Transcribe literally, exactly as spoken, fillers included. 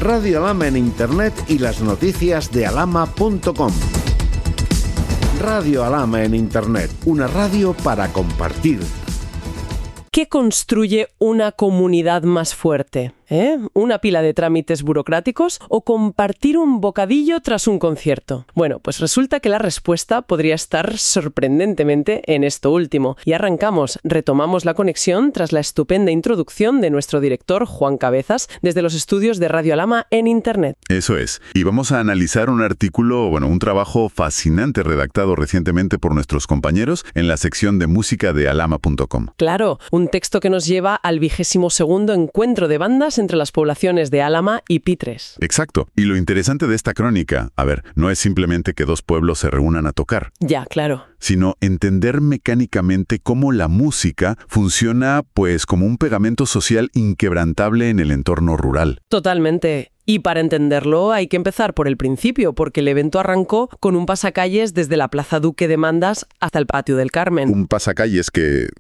Radio Alhama en Internet y las noticias de alhama punto com. Radio Alhama en Internet, una radio para compartir. ¿Qué construye una comunidad más fuerte? ¿Eh? ¿Una pila de trámites burocráticos o compartir un bocadillo tras un concierto? Bueno, pues resulta que la respuesta podría estar sorprendentemente en esto último. Y arrancamos, retomamos la conexión tras la estupenda introducción de nuestro director Juan Cabezas desde los estudios de Radio Alhama en Internet. Eso es. Y vamos a analizar un artículo, bueno, un trabajo fascinante redactado recientemente por nuestros compañeros en la sección de música de alhama punto com. Claro, un texto que nos lleva al vigésimo segundo encuentro de bandas entre las poblaciones de Álama y Pitres. Exacto. Y lo interesante de esta crónica, a ver, no es simplemente que dos pueblos se reúnan a tocar. Ya, claro. Sino entender mecánicamente cómo la música funciona, pues, como un pegamento social inquebrantable en el entorno rural. Totalmente. Y para entenderlo hay que empezar por el principio, porque el evento arrancó con un pasacalles desde la Plaza Duque de Mandas hasta el Patio del Carmen. Un pasacalles que,